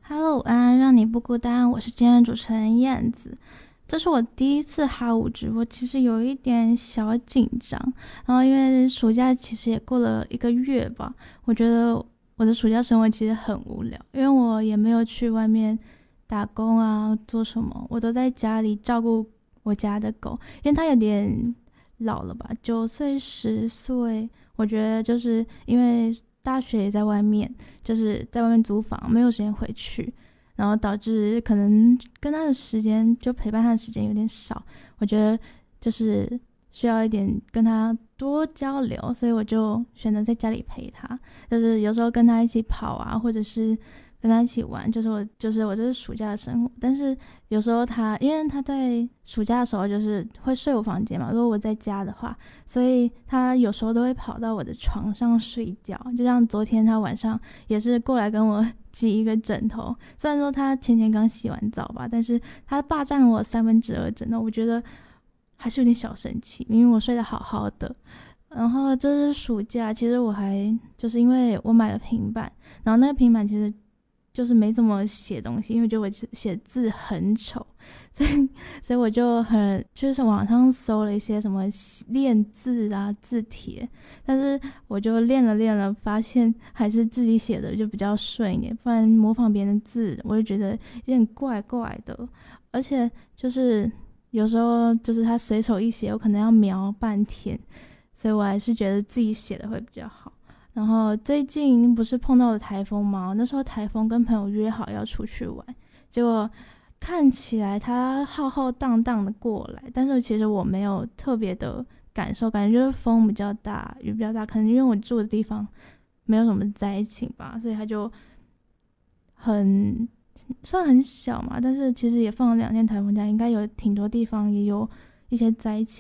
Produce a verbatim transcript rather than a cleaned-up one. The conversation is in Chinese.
Hello，午安，让你不孤单。我是今天的主持人燕子。这是我第一次哈五直播，其实有一点小紧张。然后因为暑假其实也过了一个月吧，我觉得我的暑假生活其实很无聊，因为我也没有去外面打工啊，做什么，我都在家里照顾我家的狗，因为它有点老了吧，九岁十岁，我觉得就是因为大学也在外面，就是在外面租房，没有时间回去，然后导致可能跟他的时间就陪伴他的时间有点少，我觉得就是需要一点跟他多交流，所以我就选择在家里陪他，就是有时候跟他一起跑啊，或者是跟他一起玩，就是我就是我这是暑假的生活。但是有时候他因为他在暑假的时候就是会睡我房间嘛，如果我在家的话，所以他有时候都会跑到我的床上睡觉，就像昨天他晚上也是过来跟我挤一个枕头。虽然说他前天刚洗完澡吧，但是他霸占了我三分之二枕头，我觉得还是有点小生气，明明我睡得好好的。然后这是暑假，其实我还就是因为我买了平板，然后那个平板其实就是没怎么写东西，因为我觉得我写字很丑，所以所以我就很就是网上搜了一些什么练字啊字帖，但是我就练了练了，发现还是自己写的就比较顺一点，不然模仿别人的字我就觉得有点怪怪的，而且就是有时候就是他随手一写，我可能要描半天，所以我还是觉得自己写的会比较好。然后最近不是碰到了台风吗？那时候台风跟朋友约好要出去玩，结果看起来他浩浩荡荡的过来，但是其实我没有特别的感受，感觉就是风比较大，雨比较大，可能因为我住的地方没有什么灾情吧，所以他就很算很小嘛，但是其实也放了两天台风假，应该有挺多地方也有一些灾情。